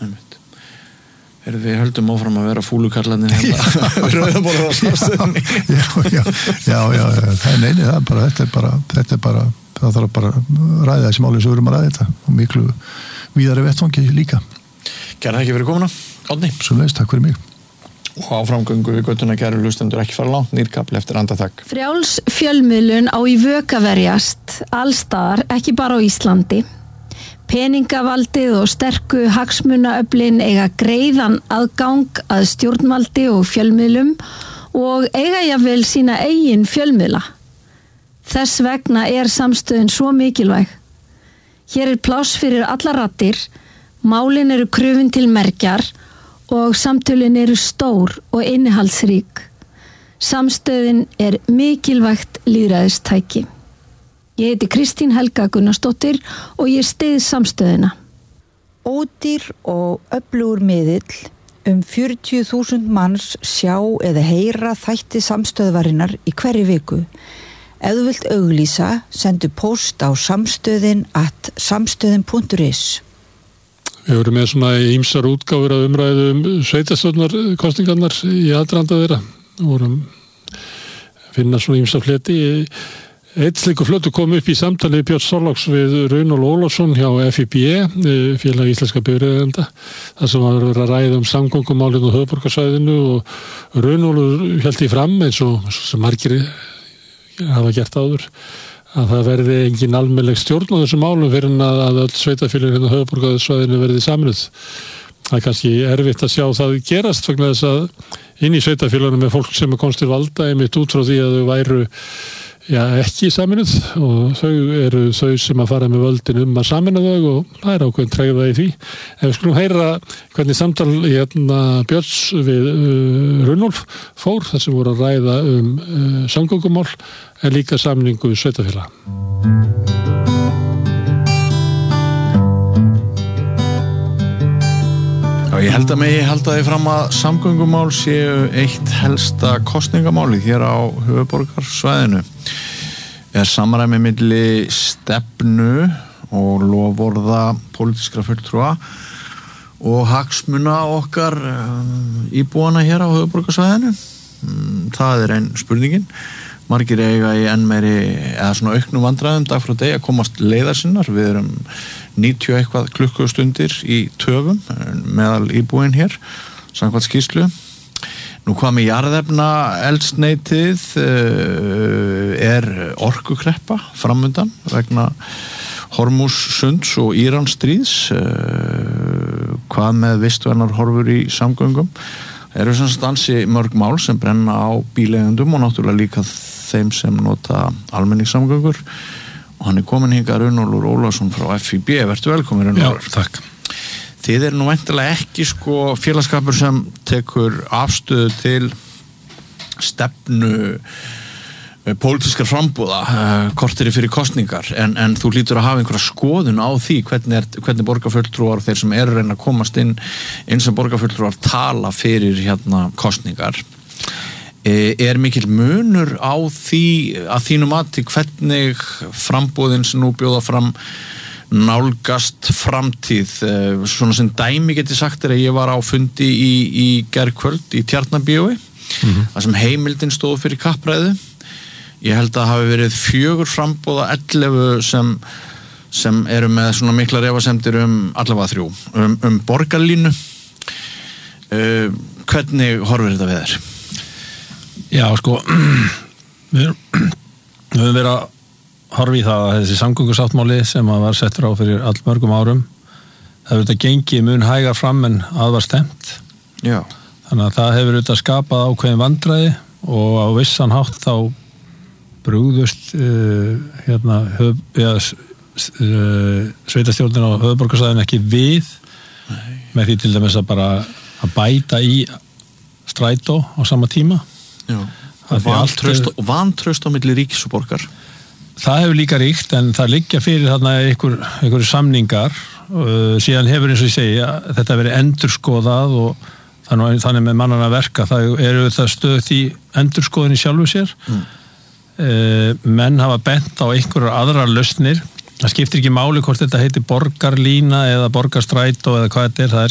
Við höldum áfram að vera fúlukallarnir rauðaborðar á samstöðinni. Já, það er neini, þetta er bara, það þarf bara að ræða þessi máli sem við erum að ræða þetta og miklu víðari vettvangi líka. Kæra þakki fyrir komuna, Árni. Sömuleiðis, takk fyrir mig. Og áframgöngu við göttuna, kæru hlustendur, ekki fara langt, nýrkafli eftir andartak. Frjáls fjölmiðlun á í vök að verjast allstaðar, ekki bara á Íslandi. Peningavaldið og sterku hagsmunaöflin eiga greiðan aðgang að stjórnvaldi og fjölmiðlum og eiga jafnvel sína eigin fjölmiðla. Þess vegna er samstöðin svo mikilvæg. Hér er pláss fyrir allar raddir, málin eru krufin til mergjar og samtölin eru stór og innihaldsrík. Samstöðin er mikilvægt lýðræðistæki. Ég heiti Kristín Helga Gunnarsdóttir og ég styð samstöðina. Ódýr og öflugur miðill 40.000 manns sjá eða heyra þætti samstöðvarinnar í hverri viku. Ef þú vilt auglýsa, sendu póst á samstöðin@samstöðin.is. Við vorum með svona ýmsar útgáfur af umræðu sveitarstjórnarkosningarnar í aðdraganda þeirra. Við vorum að finna svona ýmsar fleti. Eitt slíkur flötu kom upp í samtali Björn Þorláks við Runólf Ólafsson hjá FIB, félag íslenska bifreiðaeigenda, þar sem var verið að ræða samgöngumálin á höfuðborgarsvæðinu og Runólfur hélt því fram eins og sem margir hafa gert áður að það verði engin almennileg stjórn á þessum málum fyrir að öll sveitafélög hérna á höfuðborgarsvæðinu verði sameinuð. Það er kannski erfitt að sjá það gerast vegna þess að inn í sveitafélögunum er fólk sem komst til valda einmitt út frá því að þau væru ekki sameinuð og þau eru þau sem að fara með völdin að sameina þau og það er ákveðin tregða í því. Ef við skulum heyra hvernig samtal Björns við Runólf fór þar sem voru að ræða samgöngumál en líka sameiningu sveitafélaga. Já, ég held að megi halda því fram að samgöngumál séu eitt helsta kosningamáli hér á höfuðborgarsvæðinu. Er samræmi milli stefnu og loforða pólitískra fulltrúa og hagsmuna okkar íbúana hér á höfuðborgarsvæðinu. Það er ein spurningin. Margir eiga í enn meiri eða svona auknum vandræðum dag frá degi að komast leiðar sinnar. Við erum 90 eitthvað klukkustundir í töfum meðal íbúin hér samkvæmt skýrslu. Nú hvað með jarðefna eldsneytið er orkukreppa framundan vegna Hormússunds og Íransstríðs. Hvað með vistvænar horfur í samgöngum? Eru sem sagt ansi mörg mál sem brenna á bíleigendum og náttúrulega líka þeim sem nota almenningssamgöngur. Og hann er komin hingað Runólfur Ólafsson frá FIB. Vertu velkomin, Runólfur. Já, takk. Þið eru nú væntanlega ekki félagskapur sem tekur afstöðu til stefnu pólitískar frambúða korteri fyrir kosningar en þú hlýtur að hafa einhverja skoðun á því hvernig borgarfulltrúar þeir sem eru að reyna að komast inn sem borgarfulltrúar tala fyrir kosningar. Er mikill munur á því að þínu mati hvernig frambúðin sem nú bjóða fram nálgast framtíð? Svona sem dæmi geti sagt er að ég var á fundi í gærkvöld í Tjarnarbíói þar sem heimildin stóð fyrir kappræðu. Ég held að hafi verið 4 frambúða 11 sem eru með svona miklar efasemdir allavega 3 borgarlínu. Hvernig horfir þetta við þér? Já, við höfum verið að horfa í það að þessi samgöngusáttmáli sem var settur á fyrir allmörgum árum það hefur þetta gengið mun hægar fram en að var stemt. Já. Þannig að það hefur þetta skapað ákveðin vandræði og á vissan hátt þá brugðust sveitarstjórnin á höfuðborgarsvæðinu ekki við með því til dæmis að bara að bæta í strætó á sama tíma. Já. Og vantraust á milli ríkis og borgar. Það hefur líka ríkt en það liggja fyrir þarna einhverju samningar síðan hefur eins og ég segi þetta verið endurskoðað og þannig með mannana verka það eru það stöðugt í endurskoðun í sjálfu sér. Menn hafa bent á einhverjar aðrar lausnir. Það skiptir ekki máli hvort þetta heitir borgarlína eða borgarstrætó eða hvað þetta er. Það